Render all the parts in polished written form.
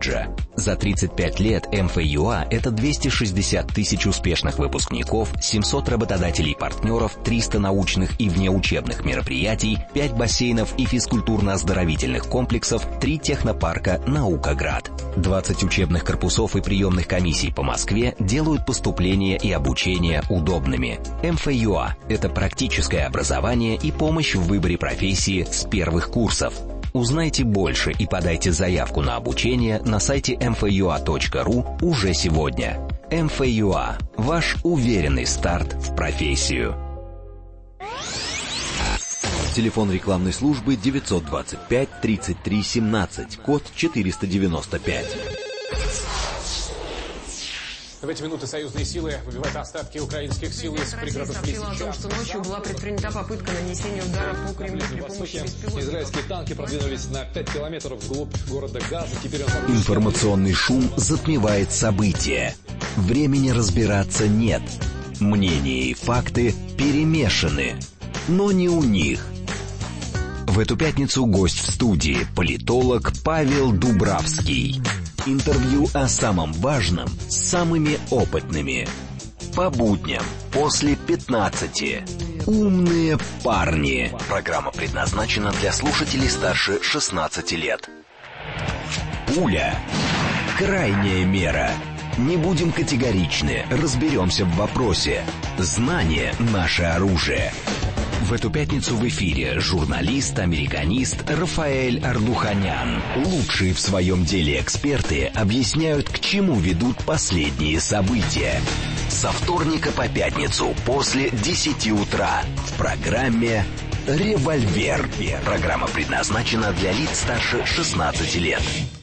колледжа. За 35 лет МФЮА — это 260 тысяч успешных выпускников, 700 работодателей-партнеров, 300 научных и внеучебных мероприятий, 5 бассейнов и физкультурно-оздоровительных комплексов, 3 технопарка «Наукаград». 20 учебных корпусов и приемных комиссий по Москве делают поступление и обучение удобными. МФЮА — это практическое образование и помощь в выборе профессии с первых курсов. Узнайте больше и подайте заявку на обучение на сайте mfua.ru уже сегодня. МФЮА – ваш уверенный старт в профессию. Телефон рекламной службы 925 33 17, код 495. В эти минуты союзные силы выбивают остатки украинских сил из пригородов Лисичанска. Сообщила о том, что ночью была предпринята попытка нанесения удара по Кремлю при помощи беспилотников. Израильские танки продвинулись на 5 километров вглубь города Газа. Теперь Информационный шум затмевает события. Времени разбираться нет. Мнения и факты перемешаны. Но не у них. В эту пятницу гость в студии – политолог Павел Дубравский. Интервью о самом важном с самыми опытными. По будням после 15. Умные парни. Программа предназначена для слушателей старше 16 лет. Пуля. Крайняя мера. Не будем категоричны, разберемся в вопросе. Знание – наше оружие. В эту пятницу в эфире журналист-американист Рафаэль Ардуханян. Лучшие в своем деле эксперты объясняют, к чему ведут последние события. Со вторника по пятницу после 10 утра в программе «Револьвер». Программа предназначена для лиц старше 16 лет.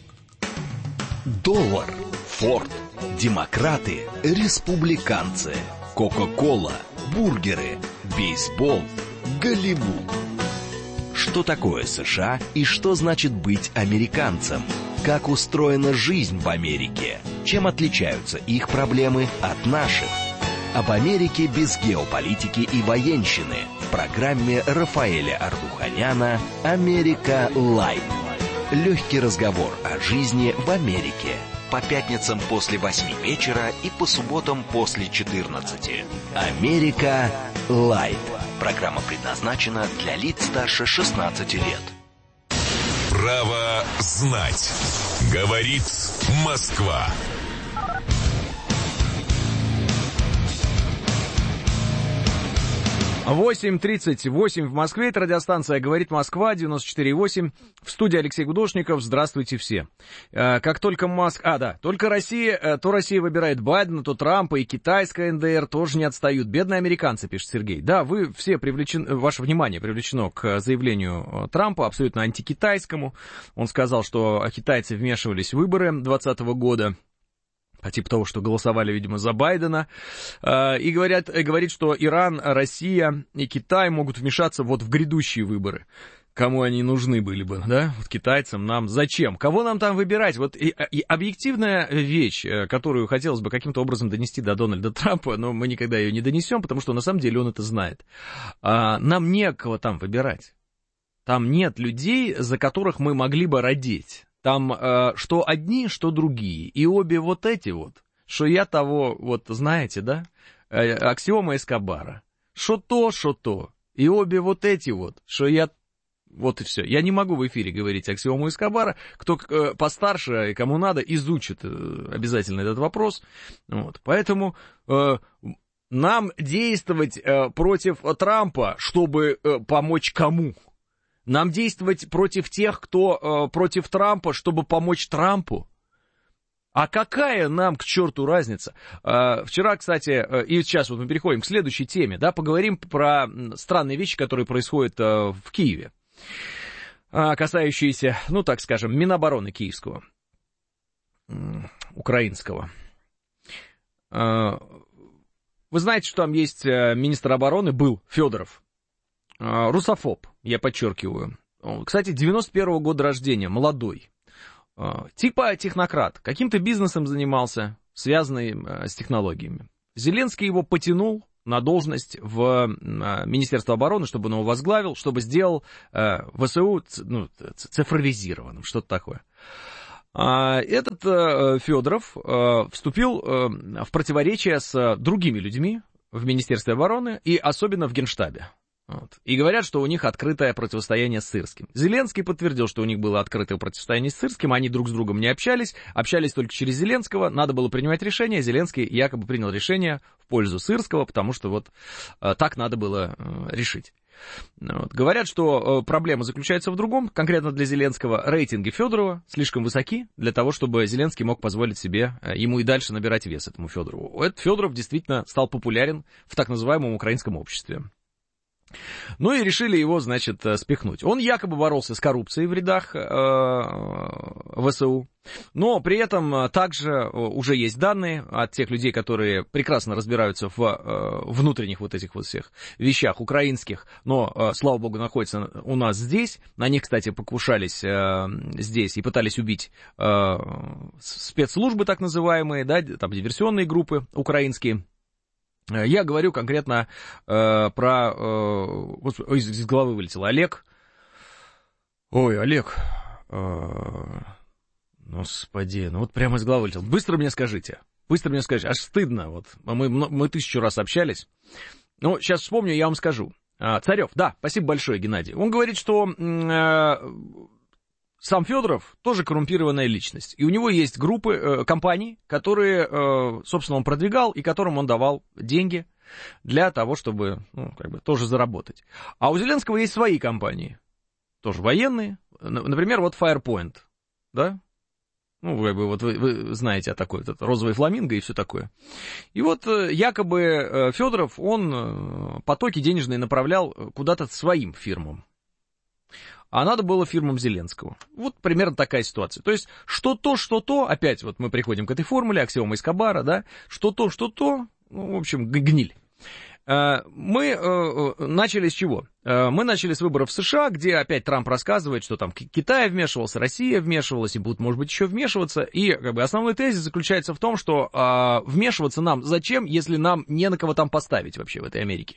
Доллар, Форд, демократы, республиканцы, Кока-кола, бургеры, бейсбол, Голливуд. Что такое США и что значит быть американцем? Как устроена жизнь в Америке? Чем отличаются их проблемы от наших? Об Америке без геополитики и военщины в программе Рафаэля Ардуханяна «Америка Лайт». Легкий разговор о жизни в Америке. По пятницам после 8 вечера и по субботам после 14. «Америка Лайт». Программа предназначена для лиц старше 16 лет. Право знать. Говорит Москва. 8:38 в Москве. Это радиостанция «Говорит Москва», 94,8. В студии Алексей Гудошников. Здравствуйте все. Как только только Россия, то Россия выбирает Байдена, то Трампа, и китайская НДР тоже не отстают. Бедные американцы, пишет Сергей. Да, вы все ваше внимание привлечено к заявлению Трампа, абсолютно антикитайскому. Он сказал, что китайцы вмешивались в выборы 2020 года. По типу того, что голосовали, видимо, за Байдена, и говорит, что Иран, Россия и Китай могут вмешаться вот в грядущие выборы. Кому они нужны были бы, да? Вот китайцам, нам зачем? Кого нам там выбирать? Вот и объективная вещь, которую хотелось бы каким-то образом донести до Дональда Трампа, но мы никогда ее не донесем, потому что на самом деле он это знает. Нам некого там выбирать. Там нет людей, за которых мы могли бы родить. Там что одни, что другие. И обе вот эти вот, что я того, вот знаете, да, аксиома Эскобара. Что то. И обе вот эти вот, что я... Вот и все. Я не могу в эфире говорить аксиому Эскобара. Кто постарше и кому надо, изучит обязательно этот вопрос. Вот. Поэтому нам действовать против Трампа, чтобы помочь кому? Нам действовать против тех, кто против Трампа, чтобы помочь Трампу? А какая нам, к черту, разница? Вчера, кстати, и сейчас вот мы переходим к следующей теме, да, поговорим про странные вещи, которые происходят в Киеве, касающиеся, ну, так скажем, Минобороны киевского, украинского. Вы знаете, что там есть министр обороны, был Федоров. Русофоб, я подчеркиваю. Кстати, 91-го года рождения, молодой. Типа технократ. Каким-то бизнесом занимался, связанный с технологиями. Зеленский его потянул на должность в Министерство обороны, чтобы он его возглавил, чтобы сделал ВСУ цифровизированным, что-то такое. Этот Федоров вступил в противоречие с другими людьми в Министерстве обороны и особенно в Генштабе. Вот. И говорят, что у них открытое противостояние с Сырским. Зеленский подтвердил, что у них было открытое противостояние с Сырским, они друг с другом не общались только через Зеленского, надо было принимать решение, Зеленский якобы принял решение в пользу Сырского, потому что вот так надо было решить. Вот. Говорят, что проблема заключается в другом, конкретно для Зеленского рейтинги Федорова слишком высоки для того, чтобы Зеленский мог позволить себе ему и дальше набирать вес этому Федорову. Этот Федоров действительно стал популярен в так называемом украинском обществе. Ну и решили его, значит, спихнуть. Он якобы боролся с коррупцией в рядах ВСУ, но при этом также уже есть данные от тех людей, которые прекрасно разбираются в внутренних вот этих вот всех вещах украинских, но, слава богу, находятся у нас здесь. На них, кстати, покушались здесь и пытались убить спецслужбы так называемые, да, там диверсионные группы украинские. Я говорю конкретно про... из головы вылетел Олег. Ой, Олег. Господи, ну вот прямо из головы вылетел. Быстро мне скажите. Аж стыдно. Вот. Мы 1000 раз общались. Ну, сейчас вспомню, я вам скажу. Царев, да, спасибо большое, Геннадий. Он говорит, что... Сам Федоров тоже коррумпированная личность. И у него есть группы, компаний, которые, собственно, он продвигал и которым он давал деньги для того, чтобы, ну, как бы, тоже заработать. А у Зеленского есть свои компании, тоже военные. Например, вот Firepoint, да? Ну, вы знаете о такой, вот, розовый фламинго и все такое. И вот якобы Федоров, он потоки денежные направлял куда-то своим фирмам. А надо было фирмам Зеленского. Вот примерно такая ситуация. То есть, что-то, опять вот мы приходим к этой формуле, аксиома Эскобара, да, что-то, ну, в общем, гниль. Мы начали с чего? Мы начали с выборов в США, где опять Трамп рассказывает, что там Китай вмешивался, Россия вмешивалась и будут, может быть, еще вмешиваться. И как бы основной тезис заключается в том, что вмешиваться нам зачем, если нам не на кого там поставить вообще в этой Америке.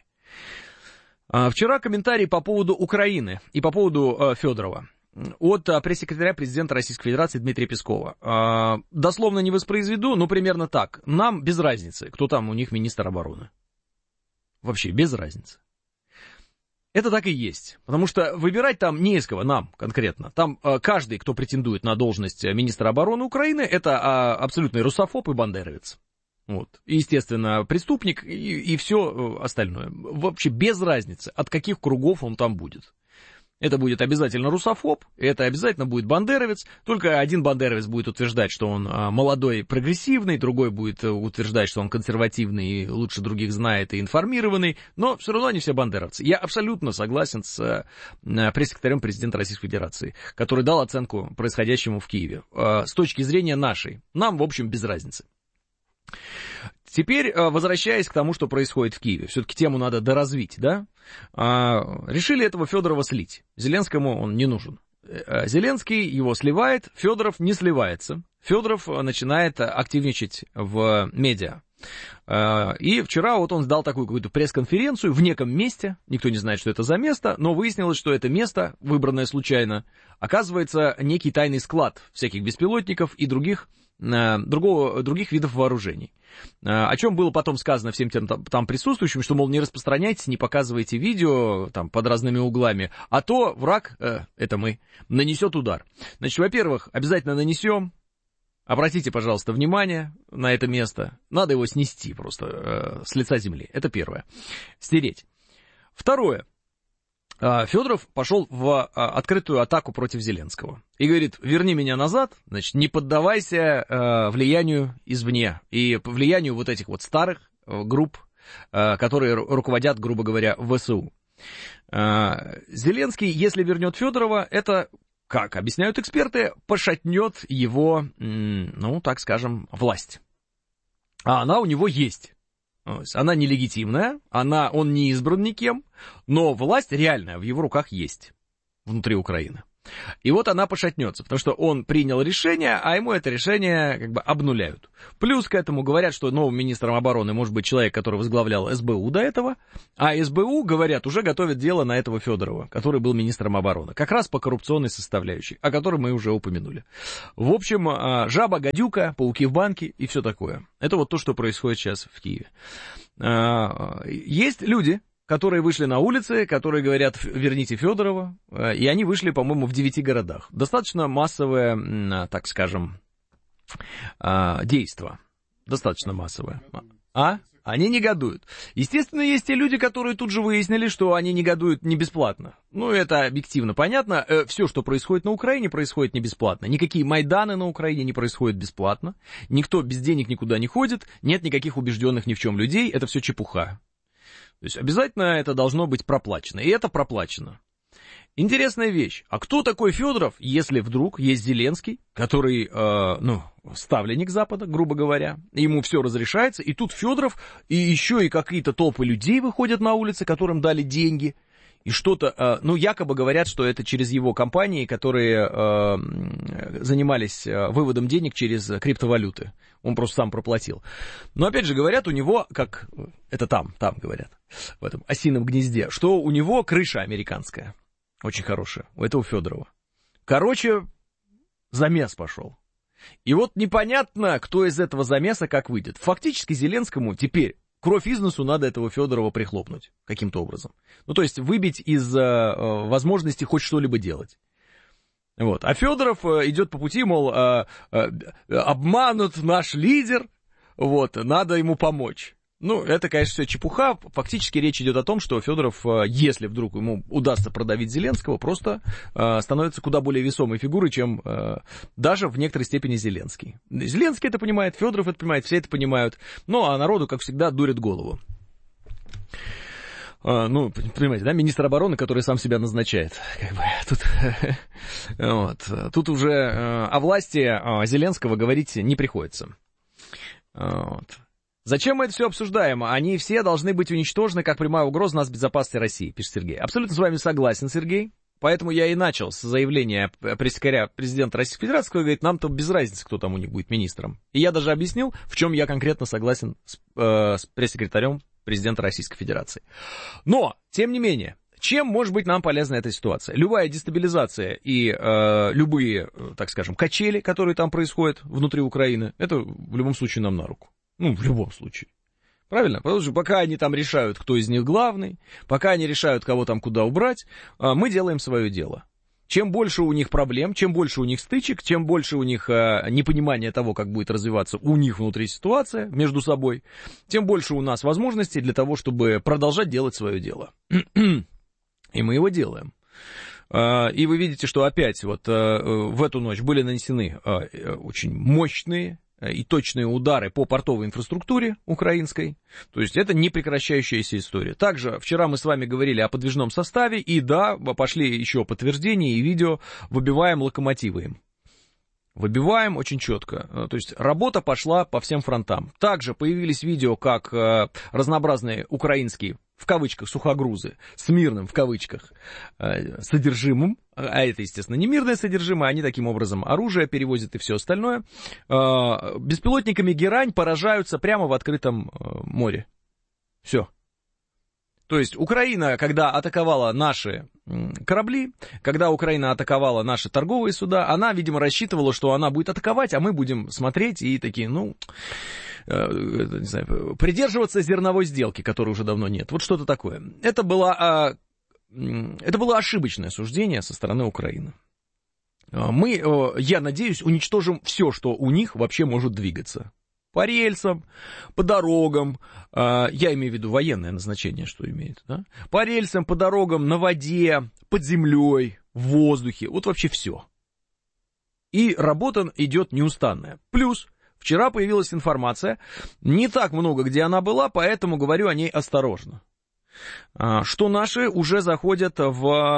Вчера комментарий по поводу Украины и по поводу Федорова от пресс-секретаря президента Российской Федерации Дмитрия Пескова. Дословно не воспроизведу, но примерно так. Нам без разницы, кто там у них министр обороны. Вообще без разницы. Это так и есть. Потому что выбирать там не из кого, нам конкретно. Там каждый, кто претендует на должность министра обороны Украины, это абсолютный русофоб и бандеровец. Вот. И, естественно, преступник и все остальное. Вообще без разницы, от каких кругов он там будет. Это будет обязательно русофоб, это обязательно будет бандеровец. Только один бандеровец будет утверждать, что он молодой, прогрессивный, другой будет утверждать, что он консервативный и лучше других знает и информированный. Но все равно они все бандеровцы. Я абсолютно согласен с пресс-секретарем президента Российской Федерации, который дал оценку происходящему в Киеве. С точки зрения нашей, нам, в общем, без разницы. Теперь, возвращаясь к тому, что происходит в Киеве, все-таки тему надо доразвить, да? Решили этого Федорова слить. Зеленскому он не нужен. Зеленский его сливает, Федоров не сливается. Федоров начинает активничать в медиа. И вчера вот он сдал такую какую-то пресс-конференцию в неком месте, никто не знает, что это за место, но выяснилось, что это место, выбранное случайно, оказывается некий тайный склад всяких беспилотников и других видов вооружений. О чем было потом сказано всем тем там присутствующим, что, мол, не распространяйте, не показывайте видео там под разными углами, а то враг, это мы, нанесет удар. Значит, во-первых, обязательно нанесем. Обратите, пожалуйста, внимание на это место. Надо его снести просто с лица земли. Это первое. Стереть. Второе. Федоров пошел в открытую атаку против Зеленского. И говорит, верни меня назад, значит, не поддавайся влиянию извне. И влиянию вот этих вот старых групп, которые руководят, грубо говоря, ВСУ. Зеленский, если вернет Федорова, это, как объясняют эксперты, пошатнет его, ну, так скажем, власть. А она у него есть. Она нелегитимная, он не избран никем, но власть реальная в его руках есть внутри Украины. И вот она пошатнется, потому что он принял решение, а ему это решение как бы обнуляют. Плюс к этому говорят, что новым министром обороны может быть человек, который возглавлял СБУ до этого, а СБУ, говорят, уже готовит дело на этого Федорова, который был министром обороны, как раз по коррупционной составляющей, о которой мы уже упомянули. В общем, жаба, гадюка, пауки в банке и все такое. Это вот то, что происходит сейчас в Киеве. Есть люди, которые вышли на улицы, которые говорят, верните Федорова, и они вышли, по-моему, в 9 городах. Достаточно массовое, так скажем, действо. Достаточно массовое. Они негодуют. Естественно, есть те люди, которые тут же выяснили, что они негодуют не бесплатно. Ну, это объективно понятно. Все, что происходит на Украине, происходит не бесплатно. Никакие Майданы на Украине не происходят бесплатно. Никто без денег никуда не ходит. Нет никаких убежденных ни в чем людей. Это все чепуха. То есть обязательно это должно быть проплачено. И это проплачено. Интересная вещь. А кто такой Федоров, если вдруг есть Зеленский, который, ставленник Запада, грубо говоря, ему все разрешается, и тут Федоров, и еще и какие-то толпы людей выходят на улицы, которым дали деньги, и что-то, якобы говорят, что это через его компании, которые занимались выводом денег через криптовалюты. Он просто сам проплатил. Но опять же говорят, у него, как это там говорят, в этом осином гнезде, что у него крыша американская. Очень хорошая, у этого Федорова. Короче, замес пошел. И вот непонятно, кто из этого замеса как выйдет. Фактически Зеленскому теперь кровь из носу надо этого Федорова прихлопнуть каким-то образом. Ну, то есть выбить из возможности хоть что-либо делать. Вот. А Федоров идет по пути, мол, обманут наш лидер, вот, надо ему помочь. Ну, это, конечно, все чепуха. Фактически речь идет о том, что Федоров, если вдруг ему удастся продавить Зеленского, просто становится куда более весомой фигурой, чем даже в некоторой степени Зеленский. Зеленский это понимает, Федоров это понимает, все это понимают. Ну, а народу, как всегда, дурит голову. Понимаете, да, министр обороны, который сам себя назначает. Тут уже о власти Зеленского говорить не приходится. Зачем мы это все обсуждаем? Они все должны быть уничтожены, как прямая угроза нас безопасности России, пишет Сергей. Абсолютно с вами согласен, Сергей. Поэтому я и начал с заявления пресс-секретаря президента Российской Федерации, который говорит, нам-то без разницы, кто там у них будет министром. И я даже объяснил, в чем я конкретно согласен с пресс-секретарем президента Российской Федерации. Но, тем не менее, чем может быть нам полезна эта ситуация? Любая дестабилизация и любые, так скажем, качели, которые там происходят внутри Украины, это в любом случае нам на руку. Ну, в любом случае. Правильно? Потому что пока они там решают, кто из них главный, пока они решают, кого там куда убрать, мы делаем свое дело. Чем больше у них проблем, чем больше у них стычек, чем больше у них непонимания того, как будет развиваться у них внутри ситуация между собой, тем больше у нас возможностей для того, чтобы продолжать делать свое дело. И мы его делаем. И вы видите, что опять вот в эту ночь были нанесены очень мощные и точные удары по портовой инфраструктуре украинской. То есть это непрекращающаяся история. Также вчера мы с вами говорили о подвижном составе, и да, пошли еще подтверждения и видео, выбиваем локомотивы им. Выбиваем очень четко. То есть работа пошла по всем фронтам. Также появились видео, как разнообразные украинские, в кавычках, сухогрузы, с мирным, в кавычках, содержимым, а это, естественно, не мирное содержимое, они таким образом оружие перевозят и все остальное, беспилотниками «Герань» поражаются прямо в открытом море. Все. То есть Украина, когда атаковала наши корабли, когда Украина атаковала наши торговые суда, она, видимо, рассчитывала, что она будет атаковать, а мы будем смотреть и такие, не знаю, придерживаться зерновой сделки, которой уже давно нет. Вот что-то такое. Это было ошибочное суждение со стороны Украины. Мы, я надеюсь, уничтожим все, что у них вообще может двигаться. По рельсам, по дорогам, я имею в виду военное назначение, что имеет, да? По рельсам, по дорогам, на воде, под землей, в воздухе, вот вообще все. И работа идет неустанная. Плюс, вчера появилась информация, не так много, где она была, поэтому говорю о ней осторожно, что наши уже заходят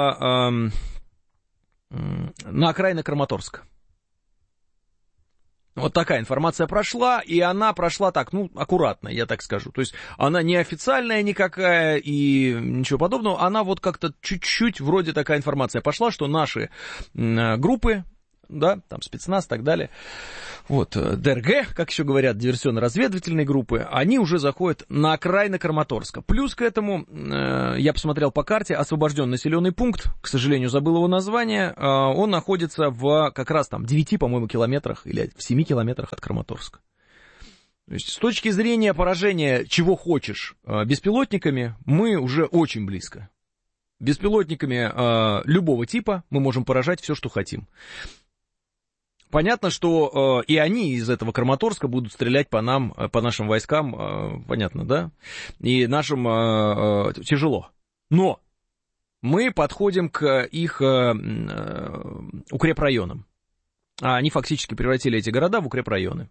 на окраины Краматорска. Вот такая информация прошла, и она прошла так, аккуратно, я так скажу. То есть она не официальная никакая и ничего подобного, она вот как-то чуть-чуть вроде такая информация пошла, что наши группы, да, там спецназ и так далее, вот, ДРГ, как еще говорят, диверсионно-разведывательные группы, они уже заходят на окраины Краматорска. Плюс к этому, я посмотрел по карте, освобожден населенный пункт, к сожалению, забыл его название, он находится в как раз там 9, по-моему, километрах или в 7 километрах от Краматорска. То есть с точки зрения поражения чего хочешь беспилотниками, мы уже очень близко. Беспилотниками любого типа мы можем поражать все, что хотим. Понятно, что и они из этого Краматорска будут стрелять по нам, по нашим войскам, понятно, да? И нашим тяжело. Но мы подходим к их укрепрайонам. А они фактически превратили эти города в укрепрайоны.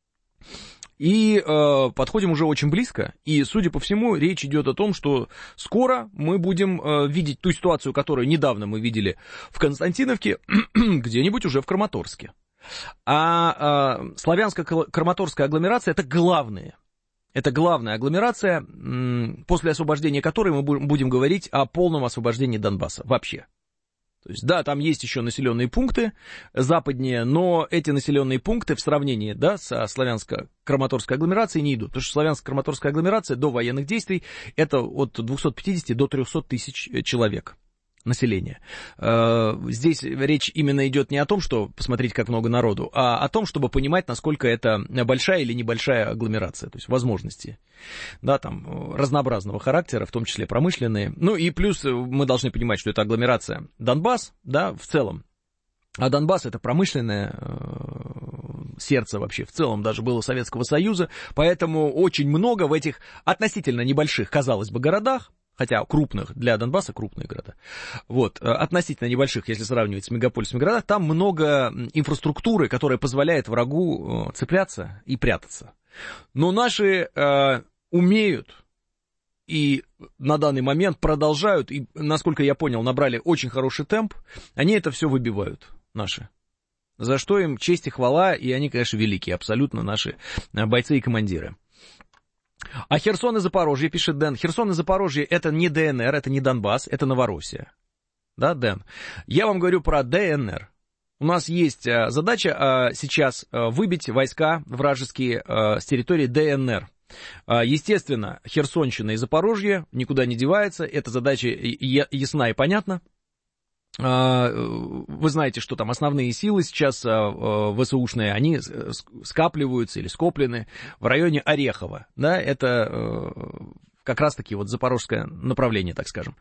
И подходим уже очень близко. И, судя по всему, речь идет о том, что скоро мы будем видеть ту ситуацию, которую недавно мы видели в Константиновке, где-нибудь уже в Краматорске. А славянско-краматорская агломерация — это главная агломерация, после освобождения которой мы будем говорить о полном освобождении Донбасса вообще. То есть, да, там есть еще населенные пункты западнее, но эти населенные пункты в сравнении, да, со славянско-краматорской агломерацией не идут. Потому что славянско-краматорская агломерация до военных действий — это от 250 до 300 тысяч человек населения. Здесь речь именно идет не о том, что посмотреть, как много народу, а о том, чтобы понимать, насколько это большая или небольшая агломерация, то есть возможности, да, там, разнообразного характера, в том числе промышленные. Ну и плюс мы должны понимать, что это агломерация Донбасс, да, в целом. А Донбасс — это промышленное сердце вообще в целом даже было Советского Союза, поэтому очень много в этих относительно небольших, казалось бы, городах, хотя крупных, для Донбасса крупные города, вот, относительно небольших, если сравнивать с мегаполисами городах, там много инфраструктуры, которая позволяет врагу цепляться и прятаться. Но наши умеют и на данный момент продолжают, и, насколько я понял, набрали очень хороший темп, они это все выбивают, наши. За что им честь и хвала, и они, конечно, великие, абсолютно наши бойцы и командиры. А Херсон и Запорожье, пишет Дэн. Херсон и Запорожье — это не ДНР, это не Донбасс, это Новороссия. Да, Дэн? Я вам говорю про ДНР. У нас есть задача сейчас выбить войска вражеские с территории ДНР. Естественно, Херсонщина и Запорожье никуда не девается, эта задача ясна и понятна. Вы знаете, что там основные силы сейчас ВСУшные, они скапливаются или скоплены в районе Орехова, да, это как раз-таки вот запорожское направление, так скажем.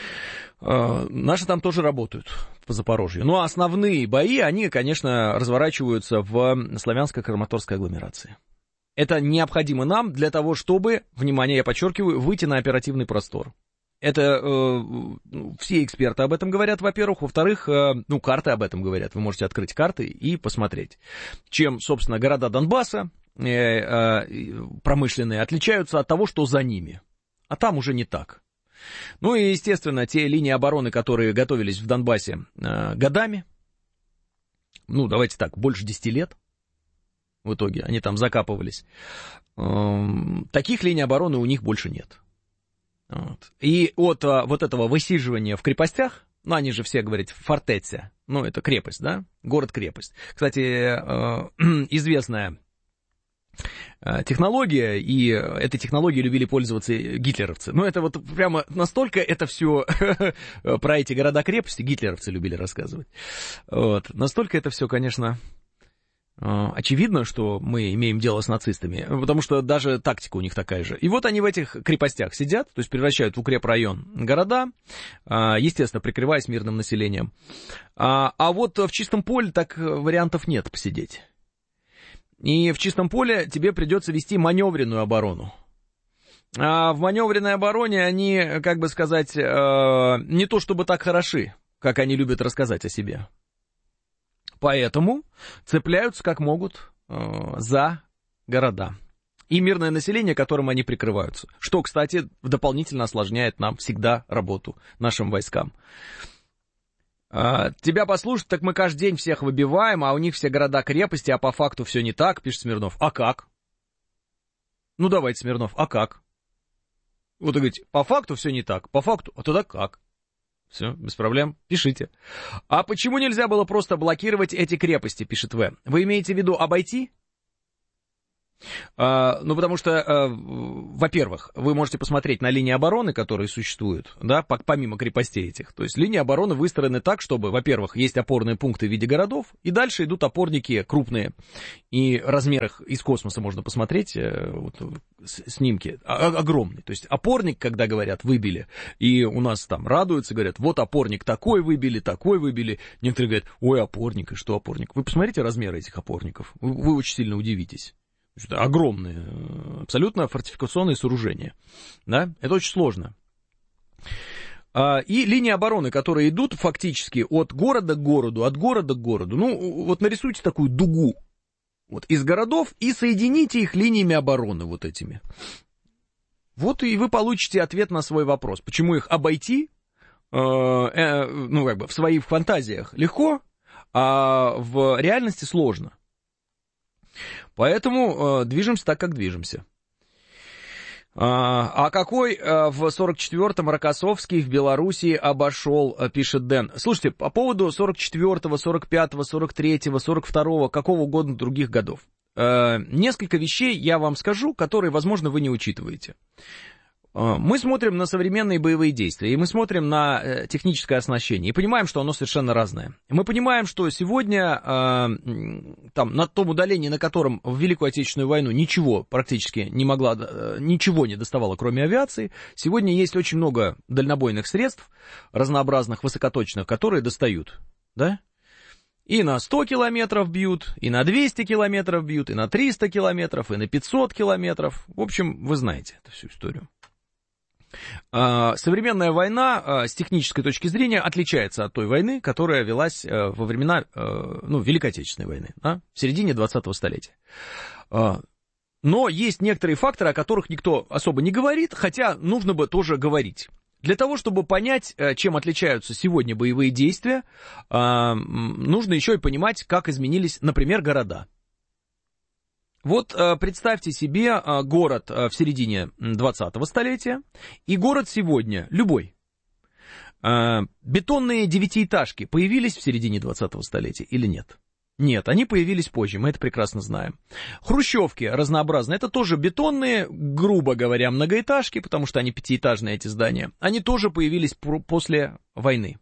Наши там тоже работают по Запорожью, но основные бои, они, конечно, разворачиваются в славянско-краматорской агломерации. Это необходимо нам для того, чтобы, внимание, я подчеркиваю, выйти на оперативный простор. Это все эксперты об этом говорят, во-первых. Во-вторых, карты об этом говорят. Вы можете открыть карты и посмотреть. Чем, собственно, города Донбасса промышленные отличаются от того, что за ними. А там уже не так. Ну и, естественно, те линии обороны, которые готовились в Донбассе годами, давайте так, больше 10 лет, в итоге они там закапывались, таких линий обороны у них больше нет. Вот. И от вот этого высиживания в крепостях, они же все говорят фортеця, это крепость, да, город-крепость. Кстати, известная технология, и этой технологией любили пользоваться гитлеровцы. Это вот прямо настолько это все про эти города-крепости гитлеровцы любили рассказывать. Вот. Настолько это все, конечно, очевидно, что мы имеем дело с нацистами, потому что даже тактика у них такая же. И вот они в этих крепостях сидят, то есть превращают в укрепрайон города, естественно, прикрываясь мирным населением. А вот в чистом поле так вариантов нет посидеть. И в чистом поле тебе придется вести маневренную оборону. А в маневренной обороне они, как бы сказать, не то чтобы так хороши, как они любят рассказать о себе. Поэтому цепляются как могут за города и мирное население, которым они прикрываются. Что, кстати, дополнительно осложняет нам всегда работу нашим войскам. Тебя послушать, так мы каждый день всех выбиваем, а у них все города-крепости, а по факту все не так, пишет Смирнов. А как? Ну, давайте, Смирнов, а как? Вот вы говорите, по факту все не так, по факту, а туда как? Все, без проблем, пишите. А почему нельзя было просто блокировать эти крепости, пишет В. Вы имеете в виду обойти? Ну, потому что, во-первых, вы можете посмотреть на линии обороны, которые существуют, да, помимо крепостей этих. То есть линии обороны выстроены так, чтобы, во-первых, есть опорные пункты в виде городов, и дальше идут опорники крупные. И размер их из космоса можно посмотреть, вот, снимки огромные. То есть опорник, когда говорят, выбили, и у нас там радуются, говорят, вот опорник такой выбили. Некоторые говорят, ой, опорник, и что опорник? Вы посмотрите размеры этих опорников, вы очень сильно удивитесь. Огромные, абсолютно фортификационные сооружения. Да? Это очень сложно. И линии обороны, которые идут фактически от города к городу, от города к городу. Ну, вот нарисуйте такую дугу вот, из городов и соедините их линиями обороны вот этими. Вот и вы получите ответ на свой вопрос. Почему их обойти, ну, как бы в своих фантазиях легко, а в реальности сложно. Поэтому движемся так, как движемся. А какой в 44-м Рокоссовский в Белоруссии обошел, пишет Дэн. Слушайте, по поводу 44-го, 45-го, 43-го, 42-го, какого угодно других годов. Несколько вещей я вам скажу, которые, возможно, вы не учитываете. Мы смотрим на современные боевые действия, и мы смотрим на техническое оснащение, и понимаем, что оно совершенно разное. Мы понимаем, что сегодня, там, на том удалении, на котором в Великую Отечественную войну ничего практически ничего не доставало, кроме авиации, сегодня есть очень много дальнобойных средств, разнообразных, высокоточных, которые достают, да? И на 100 километров бьют, и на 200 километров бьют, и на 300 километров, и на 500 километров. В общем, вы знаете эту всю историю. Современная война с технической точки зрения отличается от той войны, которая велась во времена Великой Отечественной войны, да, в середине 20-го столетия. Но есть некоторые факторы, о которых никто особо не говорит, хотя нужно бы тоже говорить. Для того, чтобы понять, чем отличаются сегодня боевые действия, нужно еще и понимать, как изменились, например, города. Вот представьте себе город в середине 20-го столетия и город сегодня, любой. Бетонные девятиэтажки появились в середине 20-го столетия или нет? Нет, они появились позже, мы это прекрасно знаем. Хрущевки разнообразные, это тоже бетонные, грубо говоря, многоэтажки, потому что они пятиэтажные, эти здания. Они тоже появились после войны.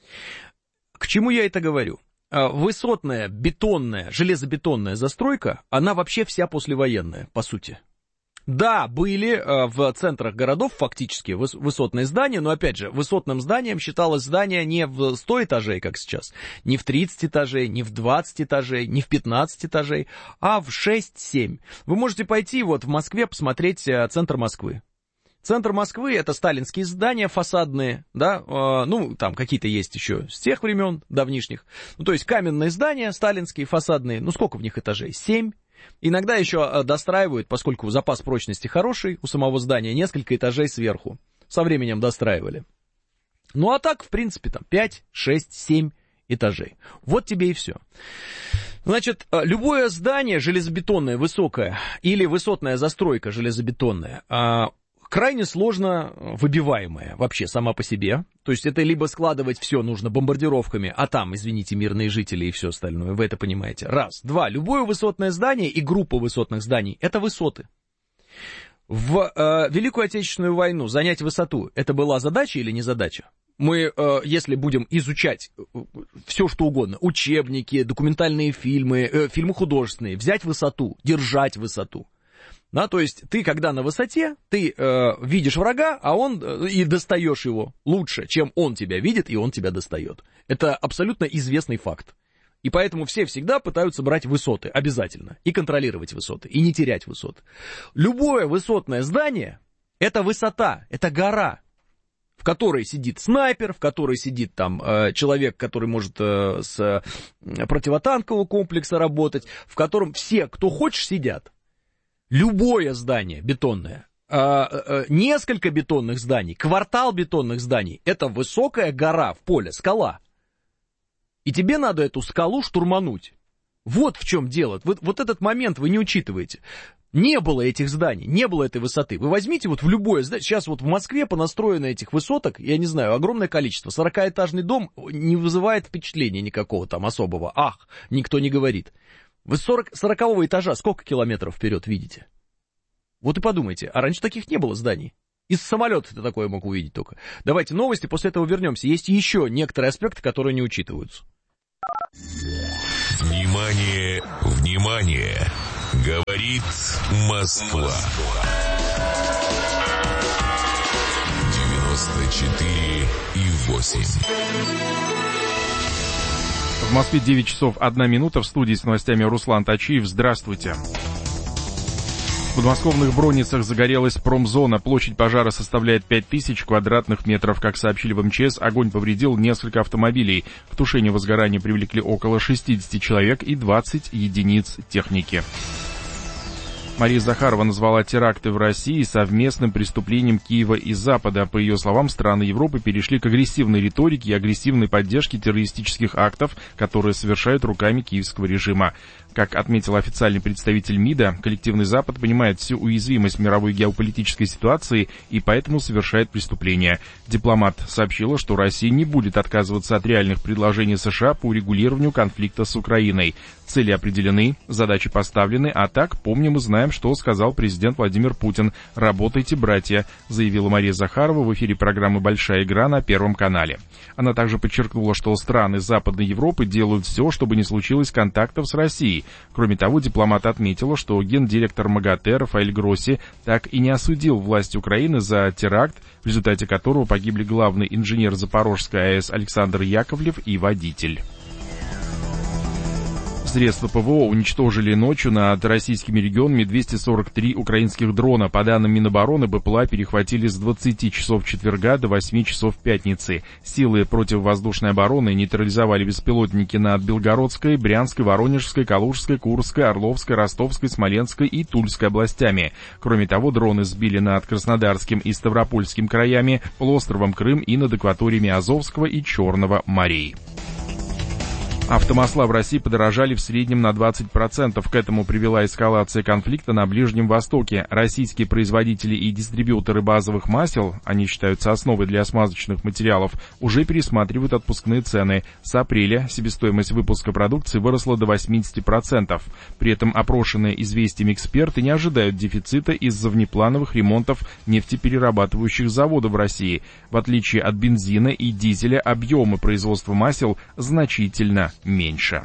К чему я это говорю? Высотная, бетонная, железобетонная застройка, она вообще вся послевоенная, по сути. Да, были в центрах городов фактически высотные здания, но, опять же, высотным зданием считалось здание не в 100 этажей, как сейчас, не в 30 этажей, не в 20 этажей, не в 15 этажей, а в 6-7. Вы можете пойти вот в Москве посмотреть центр Москвы. Центр Москвы — это сталинские здания фасадные, да, там какие-то есть еще с тех времен давнишних. Ну, то есть каменные здания сталинские, фасадные, сколько в них этажей? 7. Иногда еще достраивают, поскольку запас прочности хороший у самого здания, несколько этажей сверху. Со временем достраивали. Ну, а так, в принципе, там 5, 6, 7 этажей. Вот тебе и все. Значит, любое здание железобетонное, высокое, или высотная застройка железобетонная, крайне сложно выбиваемая вообще сама по себе. То есть это либо складывать все нужно бомбардировками, а там, извините, мирные жители и все остальное. Вы это понимаете. Раз. Два. Любое высотное здание и группа высотных зданий — это высоты. В Великую Отечественную войну занять высоту — это была задача или не задача? Мы, если будем изучать все, что угодно, учебники, документальные фильмы, фильмы художественные, взять высоту, держать высоту. Да, то есть ты, когда на высоте, ты видишь врага, а он и достаешь его лучше, чем он тебя видит, и он тебя достает. Это абсолютно известный факт. И поэтому все всегда пытаются брать высоты, обязательно, и контролировать высоты, и не терять высоты. Любое высотное здание — это высота, это гора, в которой сидит снайпер, в которой сидит там человек, который может с противотанкового комплекса работать, в котором все, кто хочешь, сидят. Любое здание бетонное, несколько бетонных зданий, квартал бетонных зданий — это высокая гора в поле, скала. И тебе надо эту скалу штурмануть. Вот в чем дело. Вот этот момент вы не учитываете. Не было этих зданий, не было этой высоты. Вы возьмите вот в любое здание. Сейчас вот в Москве понастроено этих высоток, я не знаю, огромное количество. 40-этажный дом не вызывает впечатления никакого там особого. Ах, никто не говорит. Вы 40-го этажа сколько километров вперед видите? Вот и подумайте, а раньше таких не было зданий. Из самолета ты такое мог увидеть только. Давайте новости, после этого вернемся. Есть еще некоторые аспекты, которые не учитываются. Внимание, внимание! Говорит Москва. 94,8. В Москве 9 часов 1 минута. В студии с новостями Руслан Тачиев. Здравствуйте. В подмосковных Бронницах загорелась промзона. Площадь пожара составляет 5000 квадратных метров. Как сообщили в МЧС, огонь повредил несколько автомобилей. К тушению возгорания привлекли около 60 человек и 20 единиц техники. Мария Захарова назвала теракты в России совместным преступлением Киева и Запада. По ее словам, страны Европы перешли к агрессивной риторике и агрессивной поддержке террористических актов, которые совершают руками киевского режима. Как отметил официальный представитель МИДа, коллективный Запад понимает всю уязвимость мировой геополитической ситуации и поэтому совершает преступления. Дипломат сообщила, что Россия не будет отказываться от реальных предложений США по урегулированию конфликта с Украиной. Цели определены, задачи поставлены, а так помним и знаем, что сказал президент Владимир Путин. «Работайте, братья», заявила Мария Захарова в эфире программы «Большая игра» на Первом канале. Она также подчеркнула, что страны Западной Европы делают все, чтобы не случилось контактов с Россией. Кроме того, дипломат отметила, что гендиректор МАГАТЭ Рафаэль Гросси так и не осудил власть Украины за теракт, в результате которого погибли главный инженер Запорожской АЭС Александр Яковлев и водитель. Средства ПВО уничтожили ночью над российскими регионами 243 украинских дрона. По данным Минобороны, БПЛА перехватили с 20 часов четверга до 8 часов пятницы. Силы противовоздушной обороны нейтрализовали беспилотники над Белгородской, Брянской, Воронежской, Калужской, Курской, Орловской, Ростовской, Смоленской и Тульской областями. Кроме того, дроны сбили над Краснодарским и Ставропольским краями, полуостровом Крым и над акваториями Азовского и Черного морей. Автомасла в России подорожали в среднем на 20%. К этому привела эскалация конфликта на Ближнем Востоке. Российские производители и дистрибьюторы базовых масел, они считаются основой для смазочных материалов, уже пересматривают отпускные цены. С апреля себестоимость выпуска продукции выросла до 80%. При этом опрошенные известиями эксперты не ожидают дефицита из-за внеплановых ремонтов нефтеперерабатывающих заводов в России. В отличие от бензина и дизеля, объемы производства масел значительно меньше.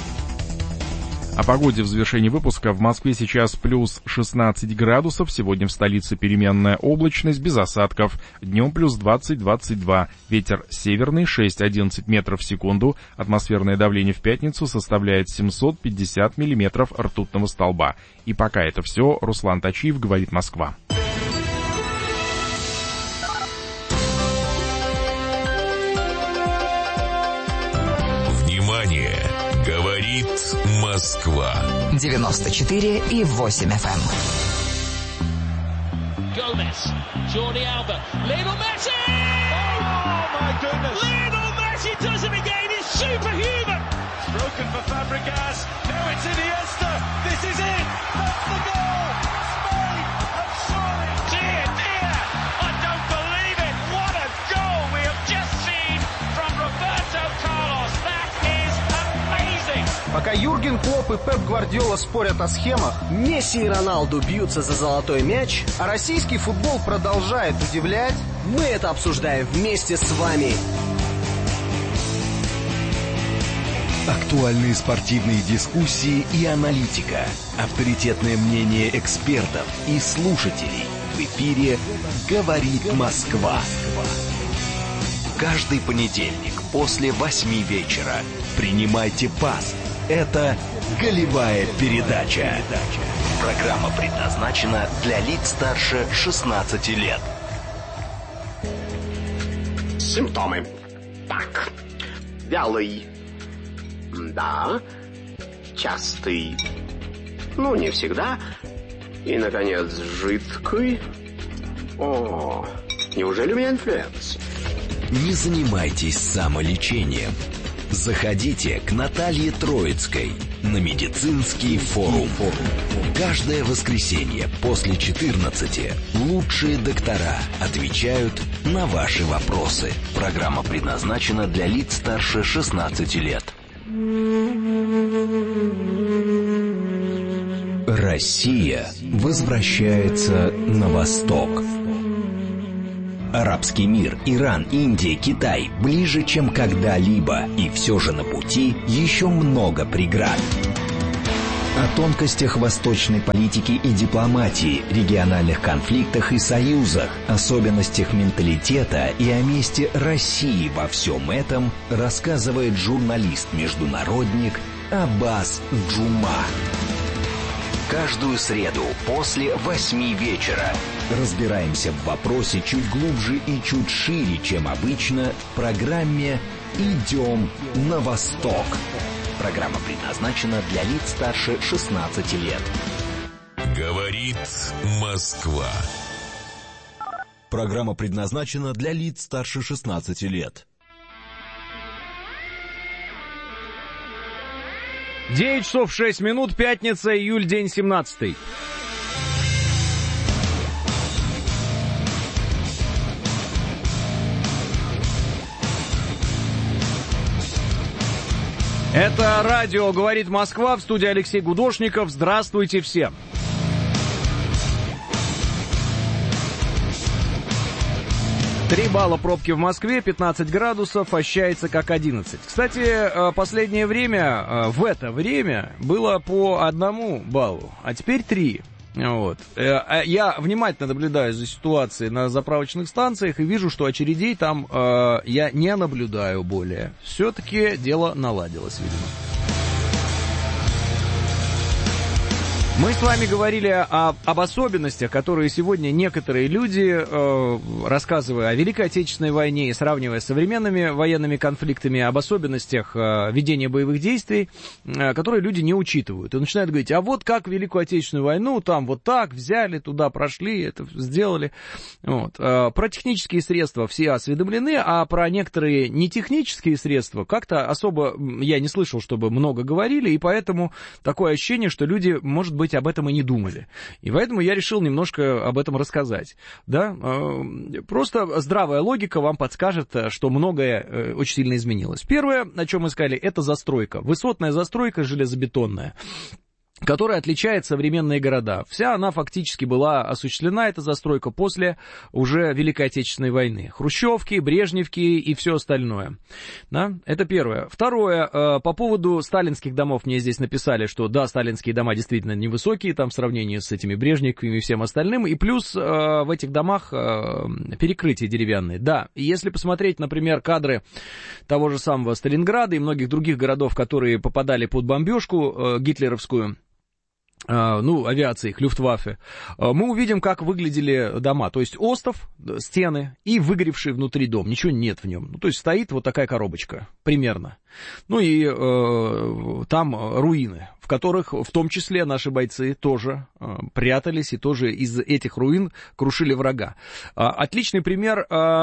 О погоде в завершении выпуска. В Москве сейчас плюс 16 градусов. Сегодня в столице переменная облачность без осадков. Днем плюс 20-22. Ветер северный 6-11 метров в секунду. Атмосферное давление в пятницу составляет 750 миллиметров ртутного столба. И пока это все. Руслан Тачиев, говорит Москва. Говорит Москва. 94,8 FM. Gomez, Jordi Alba, Lionel Messi! Oh my goodness! Lionel Messi does it again. He's superhuman. Broken for Fabregas. Now it's Iniesta. This is it. That's the goal. Spain have surely. Dear, dear, I don't believe it. What a goal we have just seen from Roberto Carlos. That is amazing. Пока Юрген Клопп и Пеп Гвардиола спорят о схемах, Месси и Роналду бьются за золотой мяч, а российский футбол продолжает удивлять, мы это обсуждаем вместе с вами. Актуальные спортивные дискуссии и аналитика. Авторитетное мнение экспертов и слушателей. В эфире «Говорит Москва». Каждый понедельник после 8 вечера принимайте пас. Это «Голевая передача». Программа предназначена для лиц старше 16 лет. Симптомы. Так. Вялый. Да. Частый. Ну, не всегда. И, наконец, жидкий. О, неужели у меня инфлюенс? Не занимайтесь самолечением. Заходите к Наталье Троицкой на медицинский форум. Каждое воскресенье после 14 лучшие доктора отвечают на ваши вопросы. Программа предназначена для лиц старше 16 лет. Россия возвращается на восток. Арабский мир, Иран, Индия, Китай ближе, чем когда-либо, и все же на пути еще много преград. О тонкостях восточной политики и дипломатии, региональных конфликтах и союзах, особенностях менталитета и о месте России во всем этом рассказывает журналист-международник Аббас Джума. Каждую среду после 8 вечера разбираемся в вопросе чуть глубже и чуть шире, чем обычно, в программе «Идем на восток». Программа предназначена для лиц старше 16 лет. Говорит Москва. Программа предназначена для лиц старше 16 лет. 9 часов 6 минут, пятница, июль, день 17. Это радио «Говорит Москва», в студии Алексей Гудошников. Здравствуйте всем. Три балла пробки в Москве, 15 градусов, ощущается как 11. Кстати, последнее время, в это время, было по 1 баллу, а теперь 3. Вот. Я внимательно наблюдаю за ситуацией на заправочных станциях и вижу, что очередей там я не наблюдаю более. Все-таки дело наладилось, видимо. Мы с вами говорили об особенностях, которые сегодня некоторые люди, рассказывая о Великой Отечественной войне и сравнивая с современными военными конфликтами, об особенностях ведения боевых действий, которые люди не учитывают. И начинают говорить, а вот как Великую Отечественную войну, там вот так взяли, туда прошли, это сделали. Вот. Про технические средства все осведомлены, а про некоторые нетехнические средства как-то особо я не слышал, чтобы много говорили, и поэтому такое ощущение, что люди, может быть, об этом и не думали. И поэтому я решил немножко об этом рассказать. Да? Просто здравая логика вам подскажет, что многое очень сильно изменилось. Первое, о чем мы сказали, это застройка. Высотная застройка железобетонная, которая отличает современные города. Вся она фактически была осуществлена, эта застройка, после уже Великой Отечественной войны. Хрущевки, Брежневки и все остальное. Да? Это первое. Второе, по поводу сталинских домов мне здесь написали, что да, сталинские дома действительно невысокие, там в сравнении с этими Брежневками и всем остальным. И плюс в этих домах перекрытия деревянные. Да, и если посмотреть, например, кадры того же самого Сталинграда и многих других городов, которые попадали под бомбежку гитлеровскую, авиации, Люфтваффе, мы увидим, как выглядели дома. То есть остов, стены и выгоревший внутри дом. Ничего нет в нем. То есть стоит вот такая коробочка, примерно. И там руины, в которых в том числе наши бойцы тоже прятались и тоже из этих руин крушили врага. Отличный пример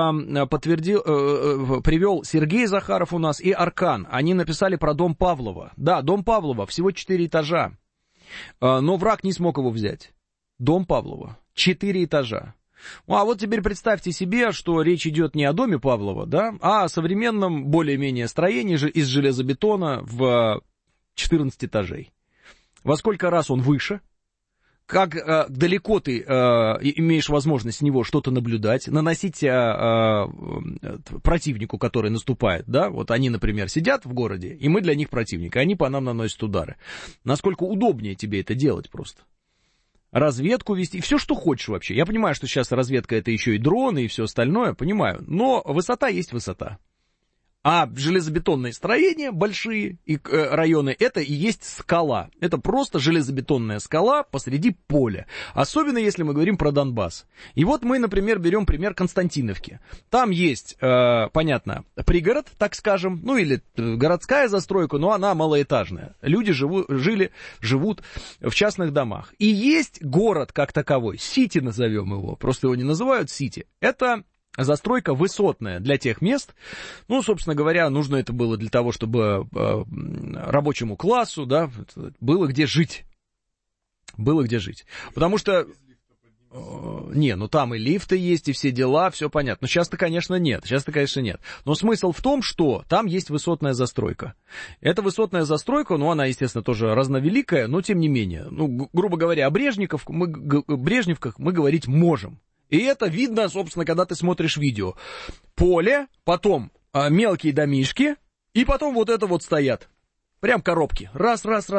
привел Сергей Захаров у нас и Аркан. Они написали про дом Павлова. Да, дом Павлова, всего 4 этажа. Но враг не смог его взять. Дом Павлова. 4 этажа. А вот теперь представьте себе, что речь идет не о доме Павлова, да, а о современном более-менее строении из железобетона в 14 этажей. Во сколько раз он выше? Как далеко ты имеешь возможность с него что-то наблюдать, наносить противнику, который наступает, да, вот они, например, сидят в городе, и мы для них противник, и они по нам наносят удары. Насколько удобнее тебе это делать просто? Разведку вести, все, что хочешь вообще. Я понимаю, что сейчас разведка — это еще и дроны, и все остальное, понимаю, но высота есть высота. А железобетонные строения, большие районы, это и есть скала. Это просто железобетонная скала посреди поля. Особенно, если мы говорим про Донбасс. И вот мы, например, берем пример Константиновки. Там есть, понятно, пригород, так скажем, или городская застройка, но она малоэтажная. Люди живут в частных домах. И есть город как таковой, Сити назовем его, просто его не называют Сити. Это застройка высотная для тех мест. Ну, собственно говоря, нужно это было для того, чтобы рабочему классу, да, было где жить. Было где жить. Потому что... Не, ну там и лифты есть, и все дела, все понятно. Но сейчас-то, конечно, нет. Но смысл в том, что там есть высотная застройка. Эта высотная застройка, ну, она, естественно, тоже разновеликая, но тем не менее. Ну, грубо говоря, о Брежневках мы говорить можем. И это видно, собственно, когда ты смотришь видео. Поле, потом мелкие домишки, и потом вот это вот стоят. Прям коробки. Раз.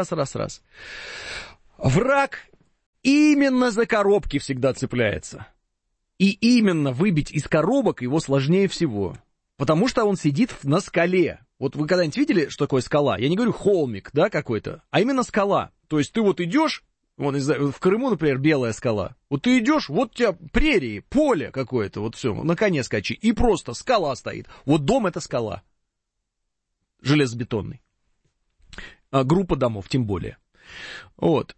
Враг именно за коробки всегда цепляется. И именно выбить из коробок его сложнее всего. Потому что он сидит на скале. Вот вы когда-нибудь видели, что такое скала? Я не говорю холмик, да, какой-то, а именно скала. То есть ты вот идешь, вон в Крыму, например, белая скала. Вот ты идешь, вот у тебя прерии, поле какое-то, вот все, на коне скачи. И просто скала стоит. Вот дом — это скала. Железобетонный. Группа домов, тем более. Вот.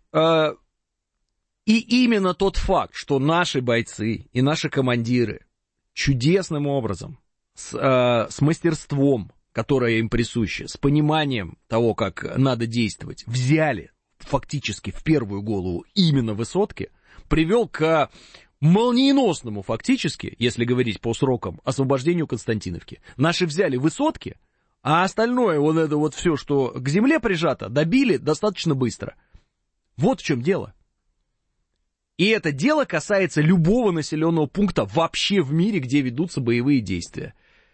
И именно тот факт, что наши бойцы и наши командиры чудесным образом, с мастерством, которое им присуще, с пониманием того, как надо действовать, взяли фактически в первую голову именно высотки, привел к молниеносному фактически, если говорить по срокам, освобождению Константиновки. Наши взяли высотки, а остальное, вот это вот все, что к земле прижато, добили достаточно быстро. Вот в чем дело. И это дело касается любого населенного пункта вообще в мире, где ведутся боевые действия.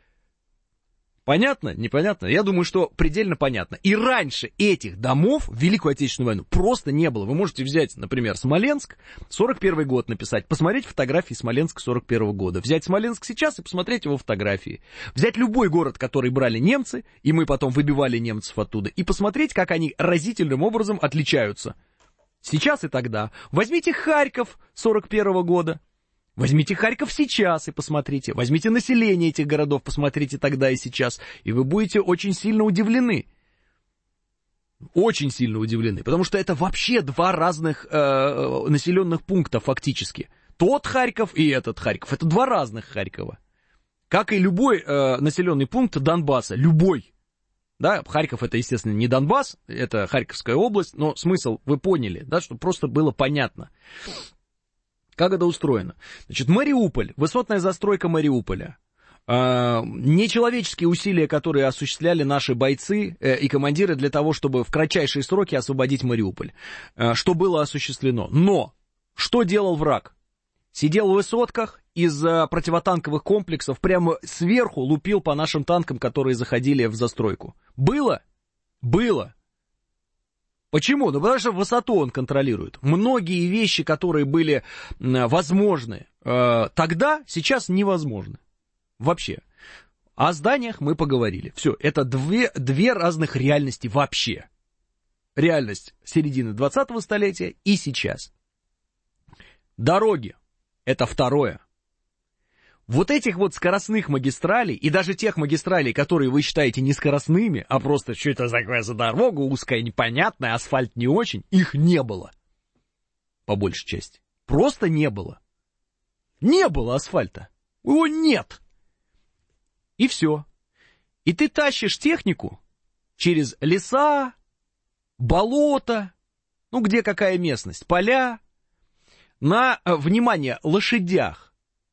Понятно? Непонятно? Я думаю, что предельно понятно. И раньше этих домов в Великую Отечественную войну просто не было. Вы можете взять, например, Смоленск, 41 год написать, посмотреть фотографии Смоленска 41 года. Взять Смоленск сейчас и посмотреть его фотографии. Взять любой город, который брали немцы, и мы потом выбивали немцев оттуда, и посмотреть, как они разительным образом отличаются. Сейчас и тогда. Возьмите Харьков 41 года. Возьмите Харьков сейчас и посмотрите. Возьмите население этих городов, посмотрите тогда и сейчас. И вы будете очень сильно удивлены. Очень сильно удивлены. Потому что это вообще два разных населенных пункта фактически. Тот Харьков и этот Харьков. Это два разных Харькова. Как и любой населенный пункт Донбасса. Любой. Да, Харьков — это, естественно, не Донбасс, это Харьковская область, но смысл вы поняли, да, чтобы просто было понятно, как это устроено. Значит, Мариуполь, высотная застройка Мариуполя, нечеловеческие усилия, которые осуществляли наши бойцы и командиры для того, чтобы в кратчайшие сроки освободить Мариуполь, что было осуществлено. Но что делал враг? Сидел в высотках, из противотанковых комплексов прямо сверху лупил по нашим танкам, которые заходили в застройку. Было? Было. Почему? Ну, потому что высоту он контролирует. Многие вещи, которые были возможны тогда, сейчас невозможны. Вообще. О зданиях мы поговорили. Все, это две разных реальности вообще. Реальность середины 20-го столетия и сейчас. Дороги. Это второе. Вот этих вот скоростных магистралей, и даже тех магистралей, которые вы считаете не скоростными, а просто что это такое за дорога, узкая, непонятная, асфальт не очень, их не было. По большей части. Просто не было. Не было асфальта. Его нет. И все. И ты тащишь технику через леса, болота, ну где какая местность, поля, на, внимание, лошадях.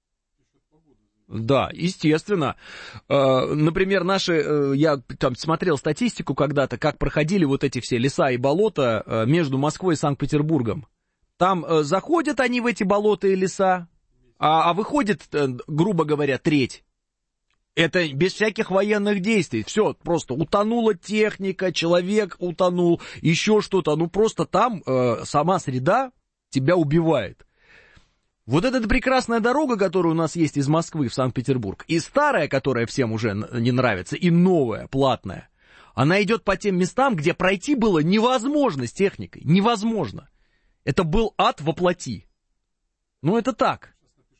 Да, естественно. Например, я там смотрел статистику когда-то, как проходили вот эти все леса и болота между Москвой и Санкт-Петербургом. Там заходят они в эти болота и леса, а выходит, грубо говоря, треть. Это без всяких военных действий. Все, просто утонула техника, человек утонул, еще что-то. Ну, просто там сама среда тебя убивает. Вот эта прекрасная дорога, которая у нас есть из Москвы в Санкт-Петербург, и старая, которая всем уже не нравится, и новая, платная, она идет по тем местам, где пройти было невозможно с техникой. Невозможно. Это был ад во плоти. Ну, это так.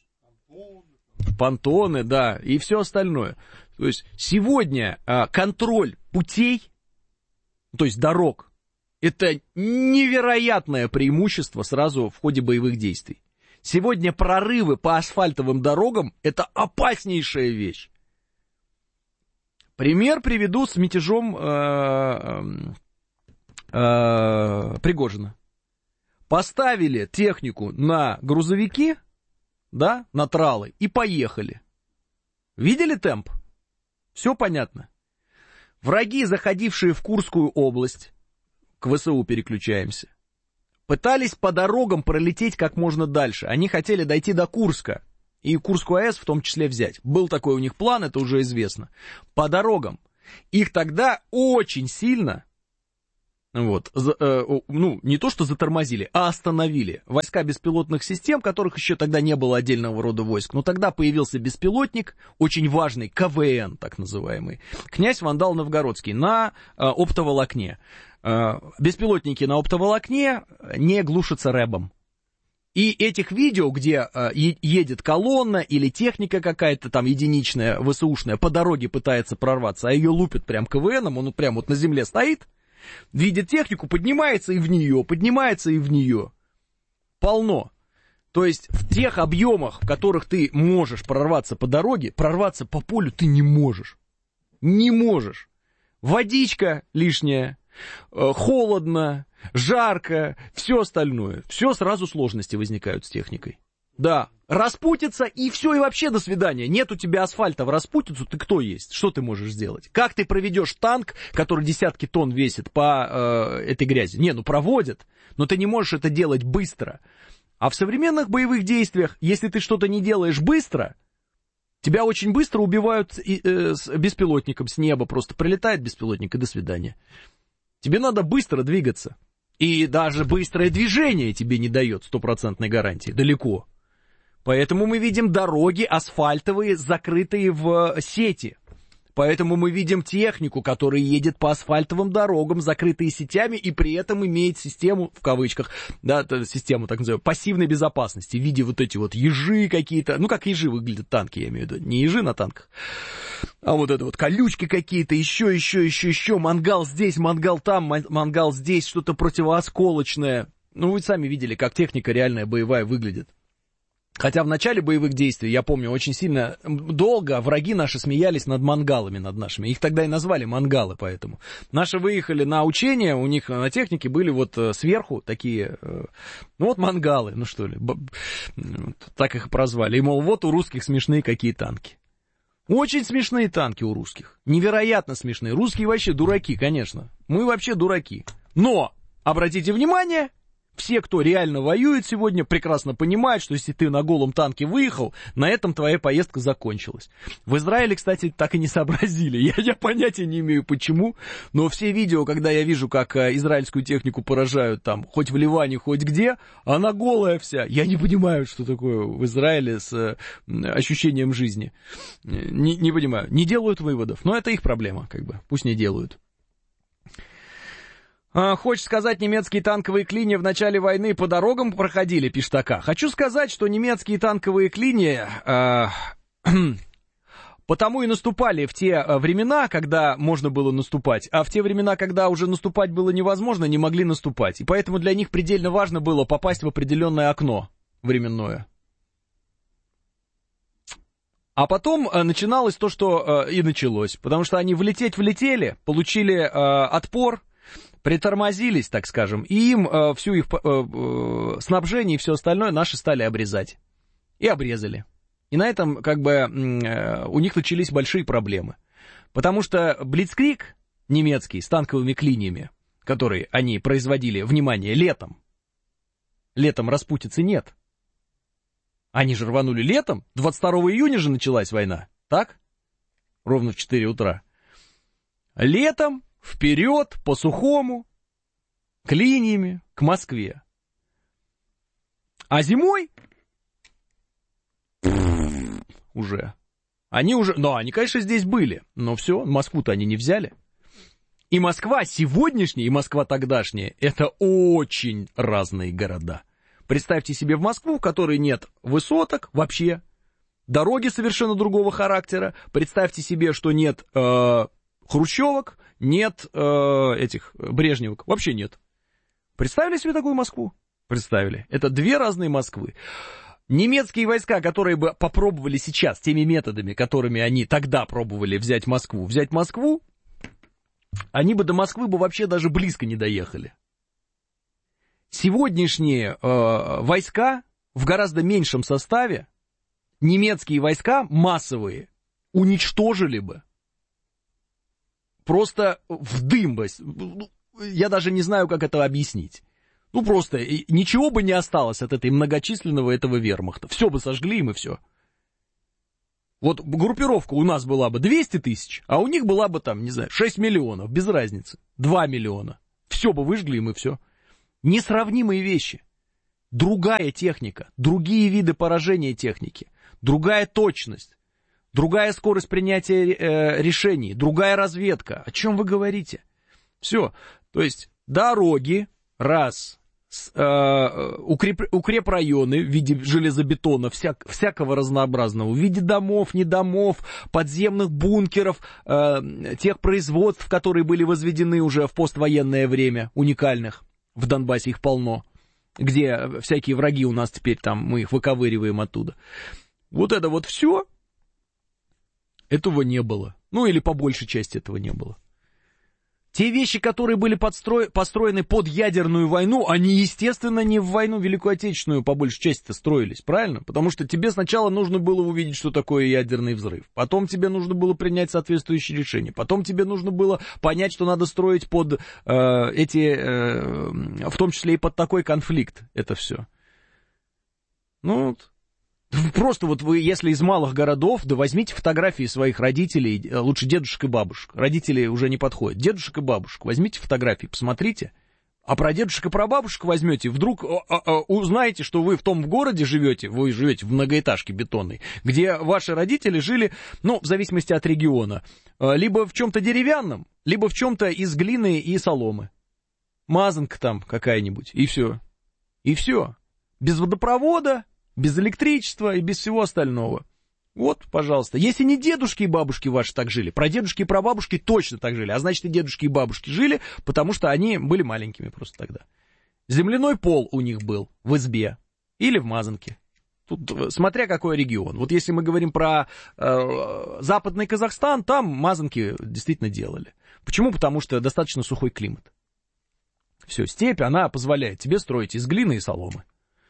Понтоны, да, и все остальное. То есть сегодня контроль путей, то есть дорог, это невероятное преимущество сразу в ходе боевых действий. Сегодня прорывы по асфальтовым дорогам – это опаснейшая вещь. Пример приведу с мятежом Пригожина. Поставили технику на грузовики, да, на тралы, и поехали. Видели темп? Все понятно. Враги, заходившие в Курскую область, к ВСУ переключаемся, пытались по дорогам пролететь как можно дальше. Они хотели дойти до Курска. И Курскую АЭС в том числе взять. Был такой у них план, это уже известно. По дорогам. Их тогда очень сильно, вот, не то что затормозили, а остановили. Войска беспилотных систем, которых еще тогда не было отдельного рода войск. Но тогда появился беспилотник, очень важный, КВН, так называемый. Князь Вандал Новгородский на оптоволокне. Беспилотники на оптоволокне не глушатся рэбом. И этих видео, где едет колонна или техника какая-то там единичная, ВСУшная, по дороге пытается прорваться, а ее лупят прям КВНом, он прям вот на земле стоит, видит технику, поднимается и в нее, поднимается и в нее. Полно. То есть в тех объемах, в которых ты можешь прорваться по дороге, прорваться по полю ты не можешь. Не можешь. Водичка лишняя, холодно, жарко, все остальное. Все сразу сложности возникают с техникой. Да, распутится и все, и вообще до свидания. Нет у тебя асфальта в распутицу, ты кто есть? Что ты можешь сделать? Как ты проведешь танк, который десятки тонн весит по этой грязи? Не, ну проводят, но ты не можешь это делать быстро. А в современных боевых действиях, если ты что-то не делаешь быстро, тебя очень быстро убивают с беспилотником с неба. Просто прилетает беспилотник и до свидания. Тебе надо быстро двигаться. И даже быстрое движение тебе не дает стопроцентной гарантии. Далеко. Поэтому мы видим дороги асфальтовые, закрытые в сети. Поэтому мы видим технику, которая едет по асфальтовым дорогам, закрытые сетями, и при этом имеет систему, в кавычках, да, систему, так называемую, пассивной безопасности, в виде вот эти вот ежи какие-то, ну, как ежи выглядят танки, я имею в виду, не ежи на танках, а вот это вот колючки какие-то, еще, мангал здесь, мангал там, мангал здесь, что-то противоосколочное. Ну, вы сами видели, как техника реальная боевая выглядит. Хотя в начале боевых действий, я помню, очень сильно, долго враги наши смеялись над мангалами, над нашими. Их тогда и назвали мангалы, поэтому. Наши выехали на учения, у них на технике были вот сверху такие, ну вот мангалы, ну что ли, так их и прозвали. И, мол, вот у русских смешные какие танки. Очень смешные танки у русских, невероятно смешные. Русские вообще дураки, конечно, мы вообще дураки. Но, обратите внимание... Все, кто реально воюет сегодня, прекрасно понимают, что если ты на голом танке выехал, на этом твоя поездка закончилась. В Израиле, кстати, так и не сообразили. Я понятия не имею почему, но все видео, когда я вижу, как израильскую технику поражают там, хоть в Ливане, хоть где, она голая вся. Я не понимаю, что такое в Израиле с ощущением жизни. Не понимаю. Не делают выводов. Но это их проблема, как бы. Пусть не делают. Хочешь сказать, немецкие танковые клинья в начале войны по дорогам проходили, пишет АК. Хочу сказать, что немецкие танковые клинья потому и наступали в те времена, когда можно было наступать, а в те времена, когда уже наступать было невозможно, не могли наступать. И поэтому для них предельно важно было попасть в определенное окно временное. А потом начиналось то, что и началось. Потому что они влетели, получили отпор, притормозились, так скажем, и им всю их снабжение и все остальное наши стали обрезать. И обрезали. И на этом, как бы, у них начались большие проблемы. Потому что блицкриг немецкий с танковыми клиньями, которые они производили, внимание, летом распутицы нет. Они же рванули летом, 22 июня же началась война, так? Ровно в 4 утра. Летом вперед, по сухому, клиньями, к Москве. А зимой уже. Они, конечно, здесь были, но все, Москву-то они не взяли. И Москва сегодняшняя, и Москва тогдашняя, это очень разные города. Представьте себе в Москву, в которой нет высоток вообще, дороги совершенно другого характера. Представьте себе, что нет хрущевок, нет этих брежневок, вообще нет. Представили себе такую Москву? Представили. Это две разные Москвы. Немецкие войска, которые бы попробовали сейчас теми методами, которыми они тогда пробовали взять Москву, они бы до Москвы бы вообще даже близко не доехали. Сегодняшние войска в гораздо меньшем составе, немецкие войска массовые, уничтожили бы. Просто в дым бы. Я даже не знаю, как это объяснить. Ну, просто ничего бы не осталось от этой многочисленного этого вермахта. Все бы сожгли им и все. Вот группировка у нас была бы 200 тысяч, а у них была бы там, не знаю, 6 миллионов, без разницы. 2 миллиона. Все бы выжгли им и все. Несравнимые вещи. Другая техника, другие виды поражения техники, другая точность, другая скорость принятия решений, другая разведка. О чем вы говорите? Все. То есть дороги, раз... укрепрайоны в виде железобетона, всякого разнообразного, в виде домов, не домов, подземных бункеров, тех производств, которые были возведены уже в поствоенное время, уникальных, в Донбассе их полно, где всякие враги у нас теперь там, мы их выковыриваем оттуда. Вот это вот все, этого не было. Ну, или по большей части этого не было. Те вещи, которые были построены под ядерную войну, они, естественно, не в войну Великую Отечественную по большей части-то строились, правильно? Потому что тебе сначала нужно было увидеть, что такое ядерный взрыв. Потом тебе нужно было принять соответствующие решения. Потом тебе нужно было понять, что надо строить под в том числе и под такой конфликт это все. Ну, просто вот вы, если из малых городов, да возьмите фотографии своих родителей, лучше дедушек и бабушек. Родители уже не подходят. Дедушек и бабушек. Возьмите фотографии, посмотрите. А про дедушек и про бабушек возьмете, вдруг узнаете, что вы в том городе живете, вы живете в многоэтажке бетонной, где ваши родители жили, ну, в зависимости от региона, либо в чем-то деревянном, либо в чем-то из глины и соломы. Мазанка там какая-нибудь, и все. И все. Без водопровода, без электричества и без всего остального. Вот, пожалуйста. Если не дедушки и бабушки ваши так жили, про дедушки и про бабушки точно так жили, а значит и дедушки и бабушки жили, потому что они были маленькими просто тогда. Земляной пол у них был в избе или в мазанке. Тут смотря какой регион. Вот если мы говорим про западный Казахстан, там мазанки действительно делали. Почему? Потому что достаточно сухой климат. Все, степь, она позволяет тебе строить из глины и соломы.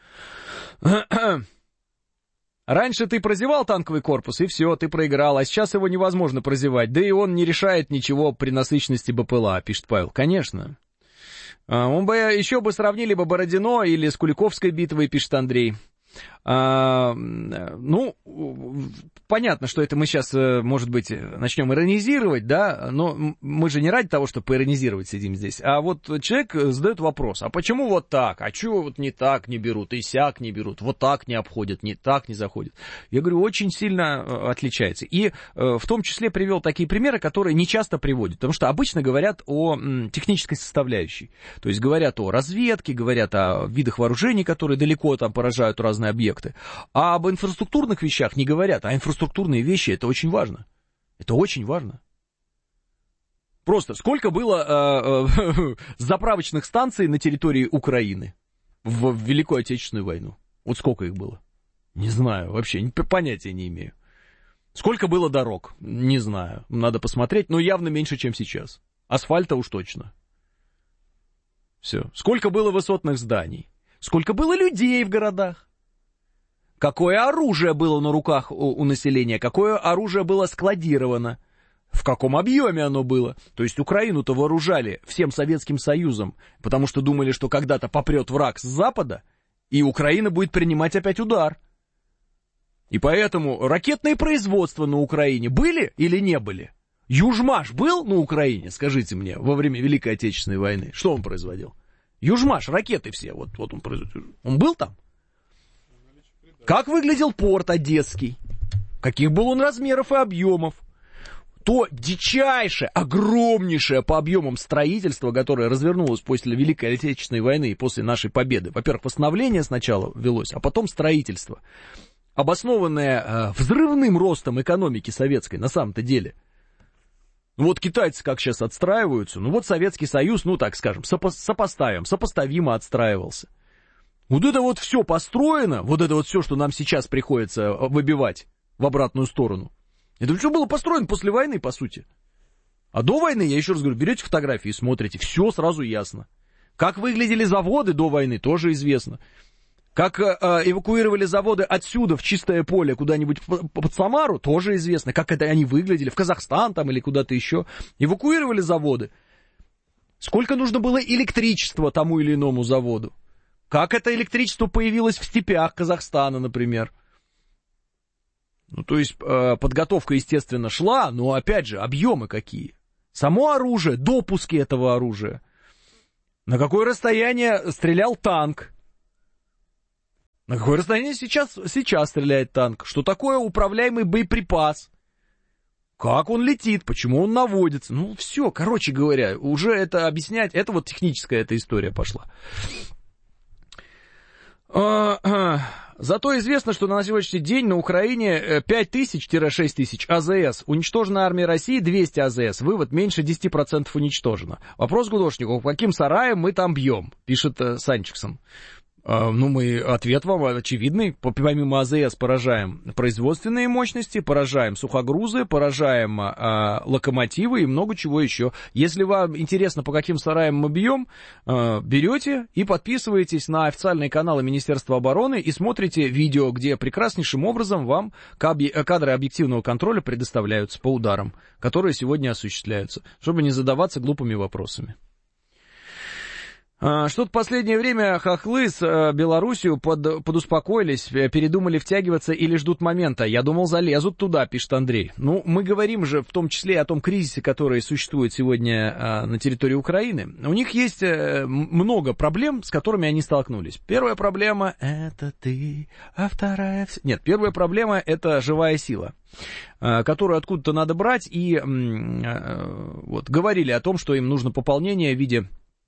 Раньше ты прозевал танковый корпус, и все, ты проиграл, а сейчас его невозможно прозевать, да и он не решает ничего при насыщенности БПЛА, пишет Павел. Конечно. Он бы еще бы сравнили бы Бородино или с Куликовской битвой, пишет Андрей. Ну, понятно, что это мы сейчас, может быть, начнем иронизировать, да, но мы же не ради того, чтобы поиронизировать сидим здесь, а вот человек задает вопрос, а почему вот так, а чего вот не так не берут, и сяк не берут, вот так не обходят, не так не заходят. Я говорю, очень сильно отличается. И в том числе привел такие примеры, которые не часто приводят, потому что обычно говорят о технической составляющей, то есть говорят о разведке, говорят о видах вооружений, которые далеко там поражают разные объекты. А об инфраструктурных вещах не говорят. А инфраструктурные вещи — это очень важно. Это очень важно. Просто сколько было заправочных станций на территории Украины в Великую Отечественную войну? Вот сколько их было? Не знаю, вообще понятия не имею. Сколько было дорог? Не знаю. Надо посмотреть, но явно меньше, чем сейчас. Асфальта уж точно. Все. Сколько было высотных зданий? Сколько было людей в городах? Какое оружие было на руках у населения, какое оружие было складировано, в каком объеме оно было. То есть Украину-то вооружали всем Советским Союзом, потому что думали, что когда-то попрет враг с запада, и Украина будет принимать опять удар. И поэтому ракетные производства на Украине были или не были? Южмаш был на Украине, скажите мне, во время Великой Отечественной войны? Что он производил? Южмаш, ракеты все, вот он производил. Он был там? Как выглядел порт Одесский? Каких был он размеров и объемов? То дичайшее, огромнейшее по объемам строительство, которое развернулось после Великой Отечественной войны и после нашей победы. Во-первых, восстановление сначала велось, а потом строительство. Обоснованное взрывным ростом экономики советской на самом-то деле. Вот китайцы как сейчас отстраиваются, ну вот Советский Союз, ну так скажем, сопоставимо отстраивался. Вот это вот все построено, вот это вот все, что нам сейчас приходится выбивать в обратную сторону, это все было построено после войны, по сути. А до войны, я еще раз говорю, берете фотографии и смотрите, все сразу ясно. Как выглядели заводы до войны, тоже известно. Как эвакуировали заводы отсюда в чистое поле куда-нибудь под Самару, тоже известно. Как это они выглядели, в Казахстан там или куда-то еще. Эвакуировали заводы. Сколько нужно было электричества тому или иному заводу. Как это электричество появилось в степях Казахстана, например. Ну, то есть подготовка, естественно, шла, но, опять же, объемы какие. Само оружие, допуски этого оружия. На какое расстояние стрелял танк? На какое расстояние сейчас стреляет танк? Что такое управляемый боеприпас? Как он летит? Почему он наводится? Ну, все, короче говоря, уже это объяснять, это вот техническая эта история пошла. Зато известно, что на сегодняшний день на Украине 5000-6 тысяч АЗС. Уничтожена армия России 200 АЗС. Вывод, меньше 10% уничтожено. Вопрос гудошнику, по каким сараям мы там бьем, пишет Санчиксон. Ну, ответ вам очевидный. Помимо АЗС поражаем производственные мощности, поражаем сухогрузы, поражаем локомотивы и много чего еще. Если вам интересно, по каким сараям мы бьем, берете и подписываетесь на официальные каналы Министерства обороны и смотрите видео, где прекраснейшим образом вам кадры объективного контроля предоставляются по ударам, которые сегодня осуществляются, чтобы не задаваться глупыми вопросами. Что-то в последнее время хохлы с Белоруссию подуспокоились, передумали втягиваться или ждут момента. Я думал, залезут туда, пишет Андрей. Ну, мы говорим же в том числе о том кризисе, который существует сегодня на территории Украины. У них есть много проблем, с которыми они столкнулись. Первая проблема — это ты, а вторая... Нет, первая проблема — это живая сила, которую откуда-то надо брать. И вот говорили о том, что им нужно пополнение в виде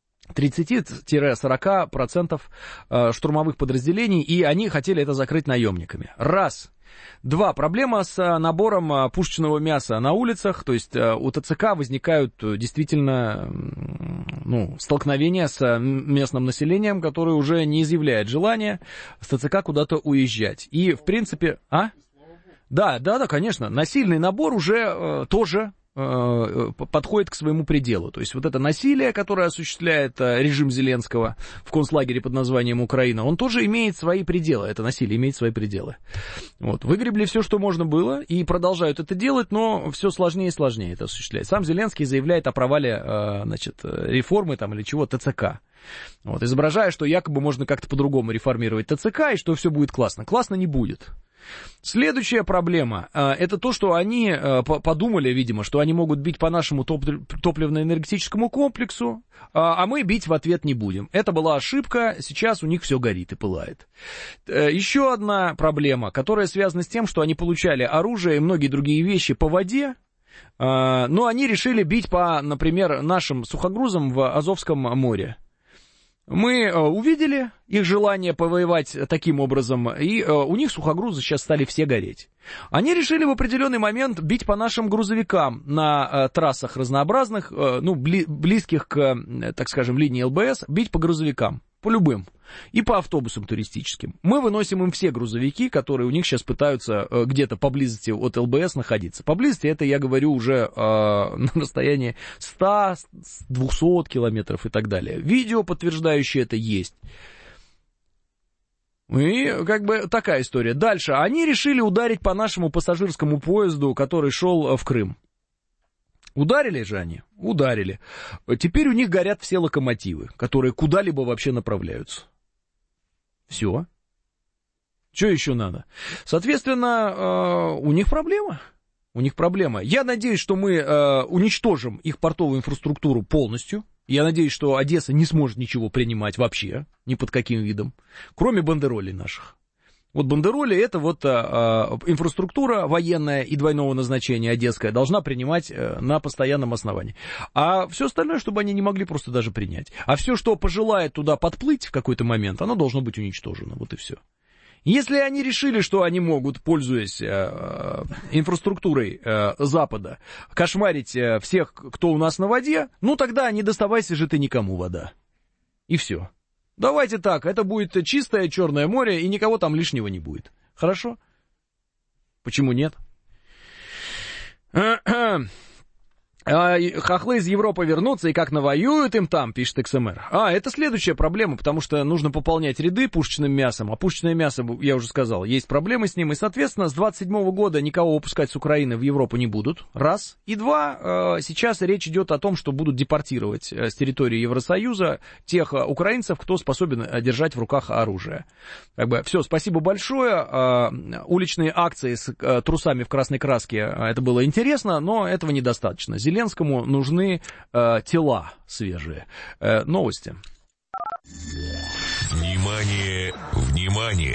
30-40% штурмовых подразделений, и они хотели это закрыть наемниками. Раз. Два. Проблема с набором пушечного мяса на улицах, то есть у ТЦК возникают действительно столкновения с местным населением, которое уже не изъявляет желания с ТЦК куда-то уезжать. И, в принципе... Да, конечно, насильный набор уже тоже подходит к своему пределу. То есть вот это насилие, которое осуществляет режим Зеленского в концлагере под названием Украина, он тоже имеет свои пределы. Это насилие имеет свои пределы. Вот. Выгребли все, что можно было, и продолжают это делать, но все сложнее и сложнее это осуществлять. Сам Зеленский заявляет о провале реформы там, или чего, ТЦК. Вот. Изображая, что якобы можно как-то по-другому реформировать ТЦК, и что все будет классно. Классно не будет. Следующая проблема, это то, что они подумали, видимо, что они могут бить по нашему топливно-энергетическому комплексу, а мы бить в ответ не будем. Это была ошибка, сейчас у них все горит и пылает. Еще одна проблема, которая связана с тем, что они получали оружие и многие другие вещи по воде, но они решили бить по, например, нашим сухогрузам в Азовском море. Мы увидели их желание повоевать таким образом, и у них сухогрузы сейчас стали все гореть. Они решили в определенный момент бить по нашим грузовикам на трассах разнообразных, близких к, так скажем, линии ЛБС, бить по грузовикам, по любым, и по автобусам туристическим. Мы выносим им все грузовики, которые у них сейчас пытаются где-то поблизости от ЛБС находиться. Поблизости это я говорю уже на расстоянии 100-200 километров и так далее. Видео, подтверждающее это, есть. И как бы такая история. Дальше. Они решили ударить по нашему пассажирскому поезду, который шел в Крым. Ударили же они? Ударили. Теперь у них горят все локомотивы, которые куда-либо вообще направляются. Все. Что еще надо? Соответственно, у них проблема. У них проблема. Я надеюсь, что мы уничтожим их портовую инфраструктуру полностью. Я надеюсь, что Одесса не сможет ничего принимать вообще, ни под каким видом, кроме бандеролей наших. Вот бандероли — это вот инфраструктура военная и двойного назначения одесская должна принимать на постоянном основании. А все остальное, чтобы они не могли просто даже принять. А все, что пожелает туда подплыть в какой-то момент, оно должно быть уничтожено. Вот и все. Если они решили, что они могут, пользуясь инфраструктурой Запада, кошмарить всех, кто у нас на воде, ну тогда не доставайся же ты никому вода. И все. Давайте так, это будет чистое Черное море, и никого там лишнего не будет. Хорошо? Почему нет? Хохлы из Европы вернутся, и как навоюют им там, пишет XMR. Это следующая проблема, потому что нужно пополнять ряды пушечным мясом, а пушечное мясо, я уже сказал, есть проблемы с ним, и, соответственно, с 27 года никого выпускать с Украины в Европу не будут, раз. И два, сейчас речь идет о том, что будут депортировать с территории Евросоюза тех украинцев, кто способен держать в руках оружие. Все, спасибо большое. Уличные акции с трусами в красной краске, это было интересно, но этого недостаточно. Зеленскому нужны тела свежие. Новости. Внимание, внимание!